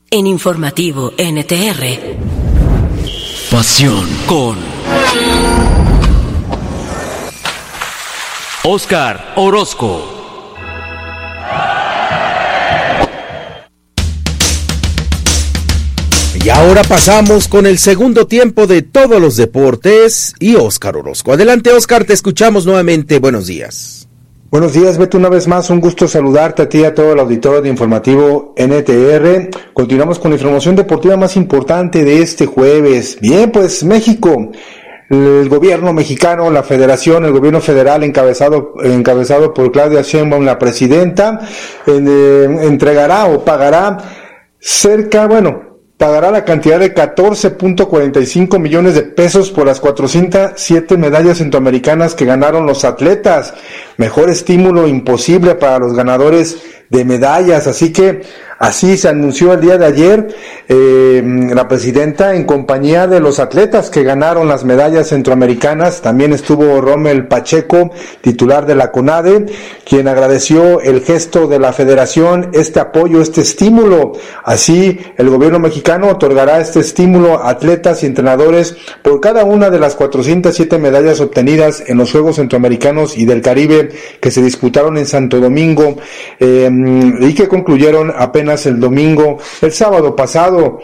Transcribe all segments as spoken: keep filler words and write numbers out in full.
En Informativo N T R. Pasión con Óscar Orozco. Y ahora pasamos con el segundo tiempo de todos los deportes y Óscar Orozco. Adelante, Óscar, te escuchamos nuevamente. Buenos días. Buenos días, Beto, una vez más, un gusto saludarte a ti y a todo el auditorio de Informativo N T R. Continuamos con la información deportiva más importante de este jueves. Bien, pues México, el gobierno mexicano, la federación, el gobierno federal encabezado encabezado por Claudia Sheinbaum, la presidenta, eh, entregará o pagará cerca, bueno, pagará la cantidad de catorce punto cuarenta y cinco millones de pesos por las cuatrocientas siete medallas centroamericanas que ganaron los atletas. Mejor estímulo imposible para los ganadores de medallas, así que así se anunció el día de ayer eh, la presidenta en compañía de los atletas que ganaron las medallas centroamericanas. También estuvo Rommel Pacheco, titular de la CONADE, quien agradeció el gesto de la federación, este apoyo, este estímulo. Así el gobierno mexicano otorgará este estímulo a atletas y entrenadores por cada una de las cuatrocientas siete medallas obtenidas en los Juegos Centroamericanos y del Caribe que se disputaron en Santo Domingo eh, y que concluyeron apenas el domingo, el sábado pasado.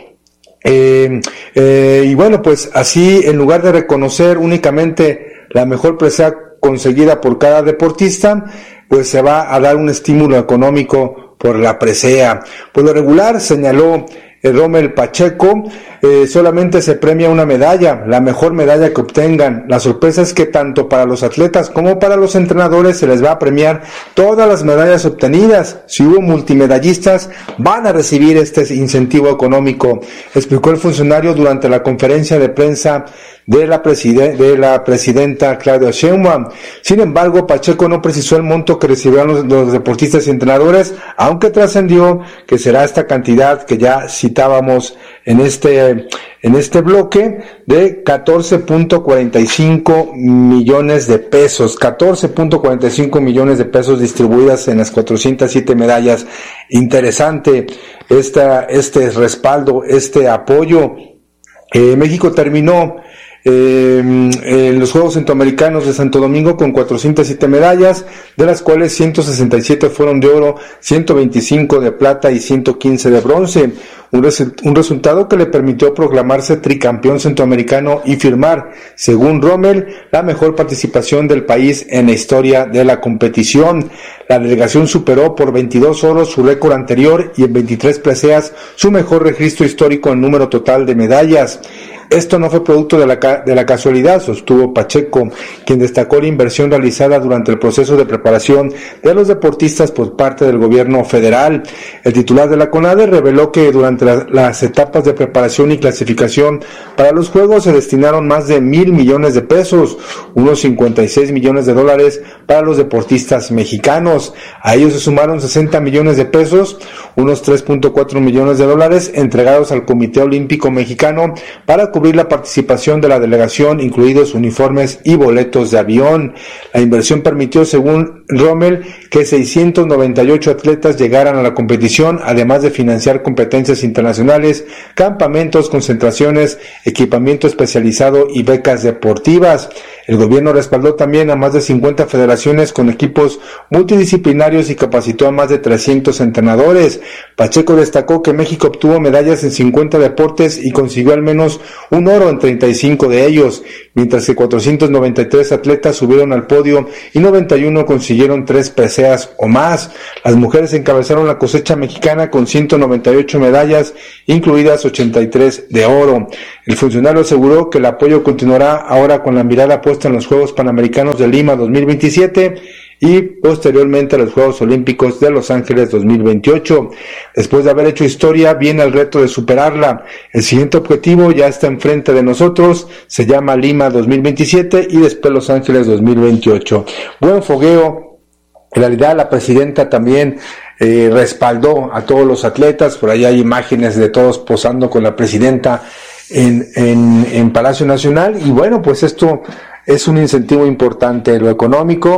Eh, eh, y bueno, pues así, en lugar de reconocer únicamente la mejor presea conseguida por cada deportista, pues se va a dar un estímulo económico por la presea. Por lo regular, señaló el Rommel Pacheco, eh, solamente se premia una medalla, la mejor medalla que obtengan. La sorpresa es que tanto para los atletas como para los entrenadores se les va a premiar todas las medallas obtenidas. Si hubo multimedallistas, van a recibir este incentivo económico, explicó el funcionario durante la conferencia de prensa de la, preside- de la presidenta Claudia Sheinbaum. Sin embargo, Pacheco no precisó el monto que recibirán los, los deportistas y entrenadores, aunque trascendió que será esta cantidad que ya citábamos en este en este bloque de catorce punto cuarenta y cinco millones de pesos, catorce punto cuarenta y cinco millones de pesos distribuidas en las cuatrocientas siete medallas. Interesante esta este respaldo, este apoyo. Eh, México terminó Eh, en los Juegos Centroamericanos de Santo Domingo con cuatrocientas siete medallas, de las cuales ciento sesenta y siete fueron de oro, ciento veinticinco de plata y ciento quince de bronce, un, res- un resultado que le permitió proclamarse tricampeón centroamericano y firmar, según Rommel, la mejor participación del país en la historia de la competición. La delegación superó por veintidós oros su récord anterior y en veintitrés preseas su mejor registro histórico en número total de medallas. Esto no fue producto de la, de la casualidad, sostuvo Pacheco, quien destacó la inversión realizada durante el proceso de preparación de los deportistas por parte del gobierno federal. El titular de la CONADE reveló que durante la, las etapas de preparación y clasificación para los Juegos se destinaron más de mil millones de pesos, unos cincuenta y seis millones de dólares para los deportistas mexicanos. A ellos se sumaron sesenta millones de pesos, unos tres punto cuatro millones de dólares entregados al Comité Olímpico Mexicano para cubrir la participación de la delegación, incluidos uniformes y boletos de avión. La inversión permitió, según Rommel, que seiscientos noventa y ocho atletas llegaran a la competición, además de financiar competencias internacionales, campamentos, concentraciones, equipamiento especializado y becas deportivas. El gobierno respaldó también a más de cincuenta federaciones con equipos multidisciplinarios y capacitó a más de trescientos entrenadores. Pacheco destacó que México obtuvo medallas en cincuenta deportes y consiguió al menos un oro en treinta y cinco de ellos, mientras que cuatrocientos noventa y tres atletas subieron al podio y noventa y uno consiguieron tres preseas o más. Las mujeres encabezaron la cosecha mexicana con ciento noventa y ocho medallas, incluidas ochenta y tres de oro. El funcionario aseguró que el apoyo continuará ahora con la mirada puesta en los Juegos Panamericanos de Lima dos mil veintisiete y posteriormente a los Juegos Olímpicos de Los Ángeles dos mil veintiocho. Después de haber hecho historia, viene el reto de superarla. El siguiente objetivo ya está enfrente de nosotros, se llama Lima dos mil veintisiete y después Los Ángeles dos mil veintiocho. Buen fogueo. En realidad la presidenta también eh, respaldó a todos los atletas, por ahí hay imágenes de todos posando con la presidenta en, en, en Palacio Nacional, y bueno, pues esto es un incentivo importante, lo económico,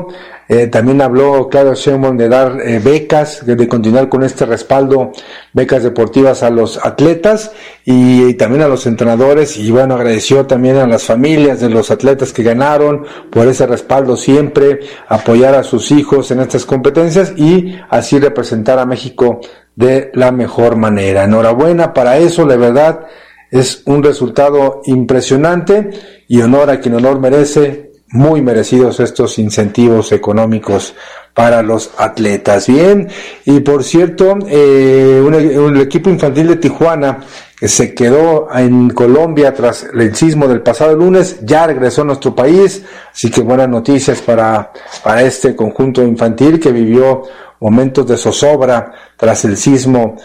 Eh, también habló Claudia Sheinbaum de dar eh, becas, de, de continuar con este respaldo, becas deportivas a los atletas y, y también a los entrenadores, y bueno, agradeció también a las familias de los atletas que ganaron por ese respaldo siempre, apoyar a sus hijos en estas competencias y así representar a México de la mejor manera. Enhorabuena para eso, la verdad es un resultado impresionante y honor a quien honor merece. Muy merecidos estos incentivos económicos para los atletas. Bien, y por cierto, eh, un, un equipo infantil de Tijuana que se quedó en Colombia tras el sismo del pasado lunes, ya regresó a nuestro país, así que buenas noticias para, para este conjunto infantil que vivió momentos de zozobra tras el sismo,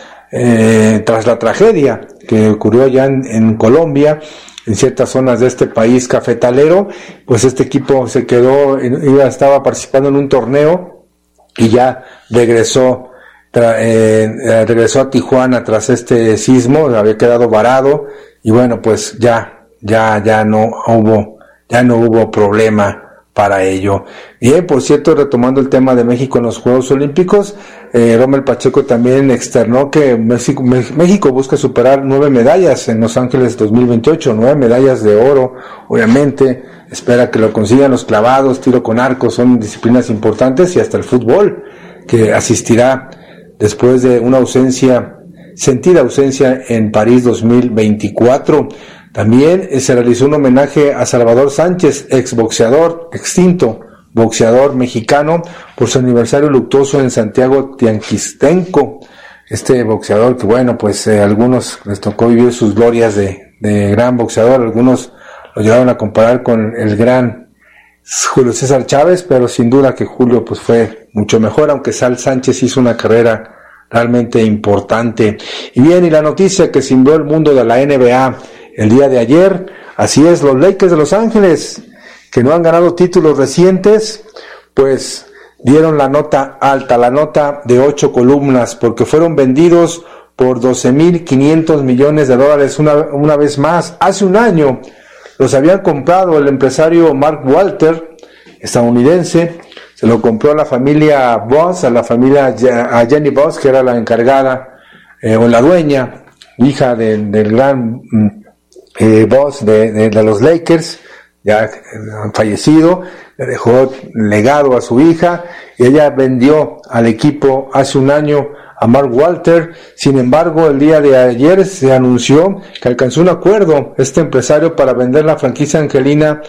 eh, tras la tragedia que ocurrió ya en, en Colombia, en ciertas zonas de este país cafetalero. Pues este equipo se quedó, iba, estaba participando en un torneo y ya regresó, tra, eh, regresó a Tijuana tras este sismo, había quedado varado y bueno, pues ya, ya, ya no hubo, ya no hubo problema para ello. Bien, por cierto, retomando el tema de México en los Juegos Olímpicos, eh, Rommel Pacheco también externó que México, México busca superar nueve medallas en Los Ángeles dos mil veintiocho, nueve medallas de oro, obviamente, espera que lo consigan los clavados, tiro con arco, son disciplinas importantes, y hasta el fútbol, que asistirá después de una ausencia, sentida ausencia en París dos mil veinticuatro. También se realizó un homenaje a Salvador Sánchez, exboxeador, extinto boxeador mexicano, por su aniversario luctuoso en Santiago Tianquistenco. Este boxeador que bueno, pues eh, algunos les tocó vivir sus glorias de, de gran boxeador, algunos lo llegaron a comparar con el gran Julio César Chávez, pero sin duda que Julio pues fue mucho mejor, aunque Sal Sánchez hizo una carrera realmente importante. Y bien, y la noticia que cimbró el mundo de la N B A el día de ayer, así es, los Lakers de Los Ángeles, que no han ganado títulos recientes, pues dieron la nota alta, la nota de ocho columnas, porque fueron vendidos por doce mil quinientos millones de dólares una, una vez más. Hace un año los habían comprado el empresario Mark Walter, estadounidense, se lo compró a la familia Boss, a la familia, a Jenny Boss, que era la encargada, eh, o la dueña, hija de, del gran eh, boss de, de, de los Lakers, ya eh, fallecido, le dejó legado a su hija, y ella vendió al equipo hace un año a Mark Walter. Sin embargo, el día de ayer se anunció que alcanzó un acuerdo este empresario para vender la franquicia angelina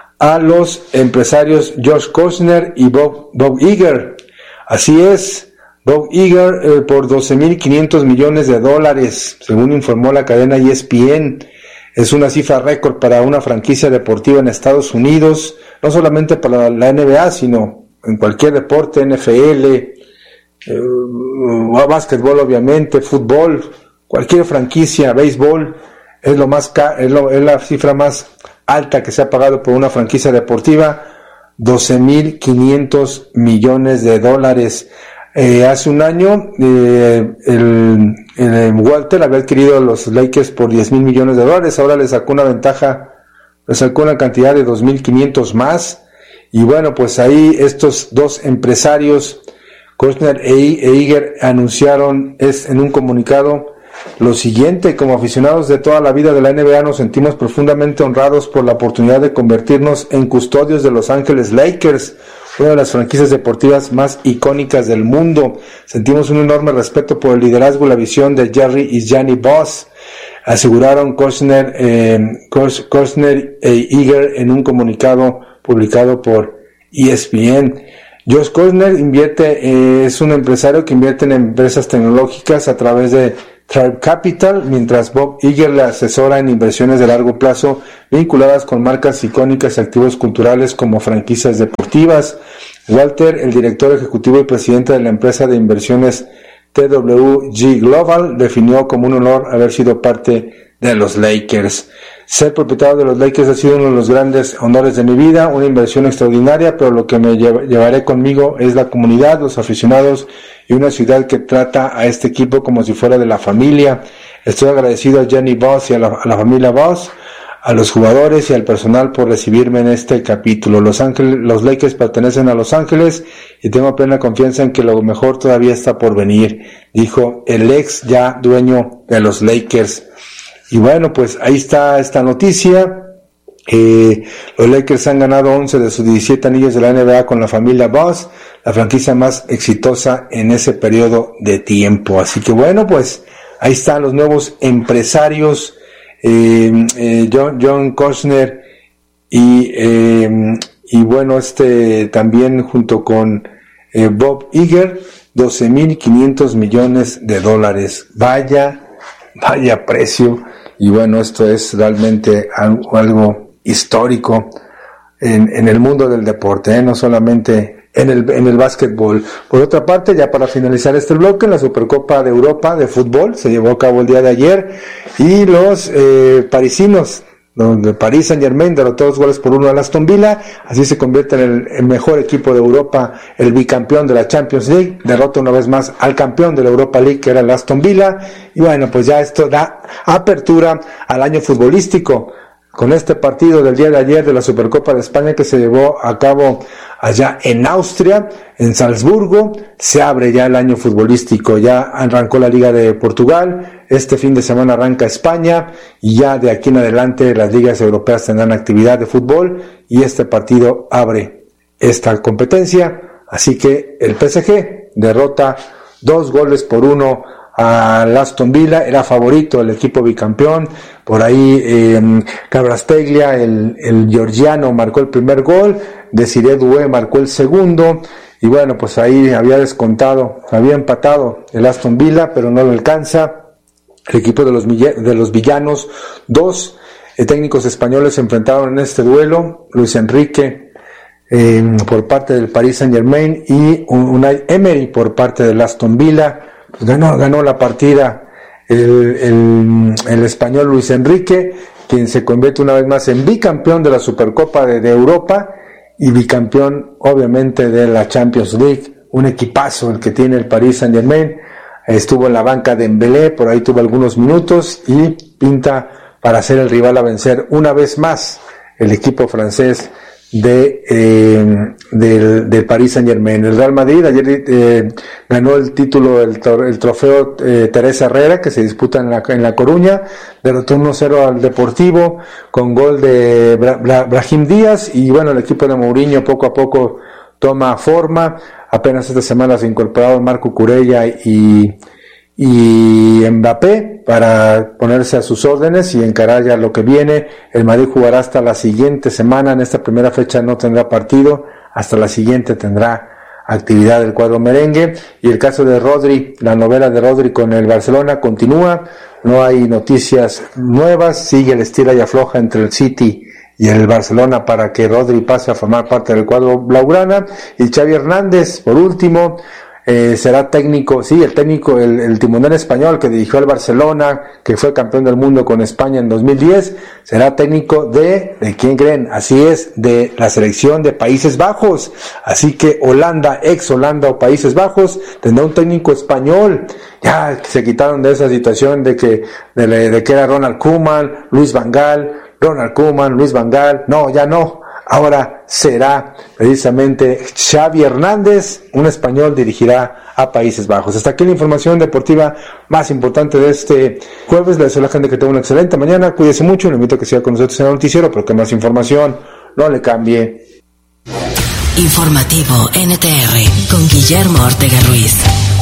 a los empresarios George Costner y Bob, Bob Iger. Así es, Bob Iger eh, por doce mil quinientos millones de dólares, según informó la cadena E S P N. Es una cifra récord para una franquicia deportiva en Estados Unidos, no solamente para la N B A, sino en cualquier deporte, N F L, eh, básquetbol obviamente, fútbol, cualquier franquicia, béisbol, es lo más ca- es, lo, es la cifra más alta que se ha pagado por una franquicia deportiva, doce mil quinientos millones de dólares. Eh, hace un año eh, el, el Walter había adquirido a los Lakers por diez mil millones de dólares, ahora le sacó una ventaja, le sacó una cantidad de dos mil quinientos más, y bueno, pues ahí estos dos empresarios, Costner e Iger, anunciaron es, en un comunicado lo siguiente: como aficionados de toda la vida de la N B A nos sentimos profundamente honrados por la oportunidad de convertirnos en custodios de Los Ángeles Lakers, una de las franquicias deportivas más icónicas del mundo. Sentimos un enorme respeto por el liderazgo y la visión de Jerry y Gianni Boss, aseguraron Costner, eh, Costner e Iger en un comunicado publicado por E S P N. Josh Costner invierte, eh, es un empresario que invierte en empresas tecnológicas a través de Tribe Capital, mientras Bob Iger le asesora en inversiones de largo plazo vinculadas con marcas icónicas y activos culturales como franquicias deportivas. Walter, el director ejecutivo y presidente de la empresa de inversiones T W G Global, definió como un honor haber sido parte de los Lakers. Ser propietario de los Lakers ha sido uno de los grandes honores de mi vida, una inversión extraordinaria, pero lo que me llev- llevaré conmigo es la comunidad, los aficionados y una ciudad que trata a este equipo como si fuera de la familia. Estoy agradecido a Jenny Boss y a la, a la familia Boss, a los jugadores y al personal por recibirme en este capítulo. Los Ángeles, los Lakers pertenecen a Los Ángeles y tengo plena confianza en que lo mejor todavía está por venir, dijo el ex ya dueño de los Lakers. Y bueno, pues ahí está esta noticia. Eh, los Lakers han ganado once de sus diecisiete anillos de la N B A con la familia Buss, la franquicia más exitosa en ese periodo de tiempo. Así que bueno, pues ahí están los nuevos empresarios, eh, eh, John, John Kushner y, eh, y bueno, este también junto con eh, Bob Iger, doce mil quinientos millones de dólares. Vaya, vaya precio. Y bueno, esto es realmente algo, algo histórico en, en el mundo del deporte, ¿eh? No solamente en el, en el básquetbol. Por otra parte, ya para finalizar este bloque, la Supercopa de Europa de fútbol se llevó a cabo el día de ayer y los eh, parisinos, donde Paris Saint-Germain derrotó dos goles por uno al Aston Villa, así se convierte en el, el mejor equipo de Europa, el bicampeón de la Champions League, derrota una vez más al campeón de la Europa League, que era el Aston Villa, y bueno, pues ya esto da apertura al año futbolístico, con este partido del día de ayer de la Supercopa de España que se llevó a cabo allá en Austria, en Salzburgo. Se abre ya el año futbolístico, ya arrancó la Liga de Portugal, este fin de semana arranca España y ya de aquí en adelante las ligas europeas tendrán actividad de fútbol y este partido abre esta competencia, así que el P S G derrota dos goles por uno al Aston Villa, era favorito el equipo bicampeón, por ahí eh, Kvaratskhelia, el, el georgiano, marcó el primer gol, Desiree Doué marcó el segundo, y bueno, pues ahí había descontado, había empatado el Aston Villa, pero no lo alcanza, el equipo de los, de los villanos, dos eh, técnicos españoles se enfrentaron en este duelo, Luis Enrique eh, por parte del Paris Saint-Germain y Unai Emery por parte del Aston Villa. Pues ganó, ganó la partida el, el, el español Luis Enrique, quien se convierte una vez más en bicampeón de la Supercopa de, de Europa y bicampeón obviamente de la Champions League. Un equipazo el que tiene el Paris Saint-Germain. Estuvo en la banca de Dembélé, por ahí tuvo algunos minutos y pinta para ser el rival a vencer una vez más el equipo francés de eh, del, del Paris Saint-Germain. El Real Madrid ayer eh, ganó el título, el, el trofeo eh, Teresa Herrera, que se disputa en la, en la Coruña, derrotó uno cero al Deportivo con gol de Bra, Bra, Brahim Díaz, y bueno, el equipo de Mourinho poco a poco toma forma. Apenas esta semana se incorporaron Marco Curella y y Mbappé para ponerse a sus órdenes y encarar ya lo que viene. El Madrid jugará hasta la siguiente semana, en esta primera fecha no tendrá partido, hasta la siguiente tendrá actividad del cuadro merengue. Y el caso de Rodri, la novela de Rodri con el Barcelona continúa, no hay noticias nuevas, sigue el estira y afloja entre el City y el Barcelona para que Rodri pase a formar parte del cuadro blaugrana. Y Xavi Hernández, por último, Eh, será técnico, sí, el técnico, el, el timonel español que dirigió al Barcelona, que fue campeón del mundo con España en dos mil diez, será técnico de, ¿de quién creen? Así es, de la selección de Países Bajos. Así que Holanda, ex Holanda o Países Bajos, tendrá un técnico español. Ya se quitaron de esa situación de que, de, de que era Ronald Koeman, Luis Van Gaal, Ronald Koeman, Luis Van Gaal. No, ya no. Ahora será precisamente Xavi Hernández, un español, dirigirá a Países Bajos. Hasta aquí la información deportiva más importante de este jueves. Le deseo a la gente que tenga una excelente mañana. Cuídese mucho. Le invito a que siga con nosotros en el noticiero, porque más información no le cambie. Informativo N T R con Guillermo Ortega Ruiz.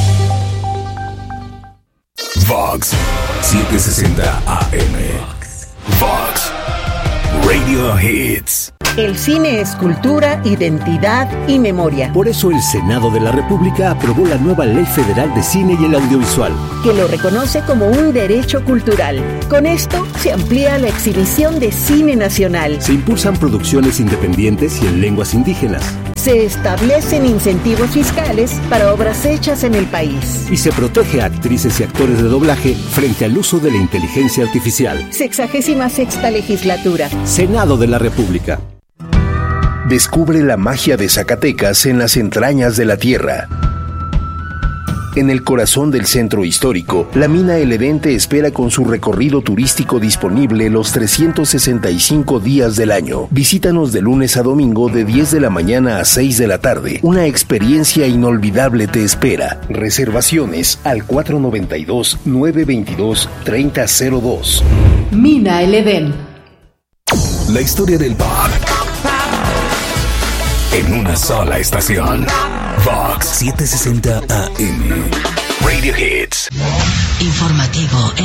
Vox setecientos sesenta A M. Vox Radio Hits. El cine es cultura, identidad y memoria. Por eso el Senado de la República aprobó la nueva Ley Federal de Cine y el Audiovisual, que lo reconoce como un derecho cultural. Con esto se amplía la exhibición de cine nacional. Se impulsan producciones independientes y en lenguas indígenas. Se establecen incentivos fiscales para obras hechas en el país. Y se protege a actrices y actores de doblaje frente al uso de la inteligencia artificial. Sexagésima sexta legislatura. Senado de la República. Descubre la magia de Zacatecas en las entrañas de la tierra. En el corazón del centro histórico, la Mina El Edén te espera con su recorrido turístico disponible los trescientos sesenta y cinco días del año. Visítanos de lunes a domingo de diez de la mañana a seis de la tarde. Una experiencia inolvidable te espera. Reservaciones al cuatro noventa y dos, nueve veintidós, treinta cero dos. Mina El Edén. La historia del pop en una sola estación. Vox setecientos sesenta A M. Radio Hits. Informativo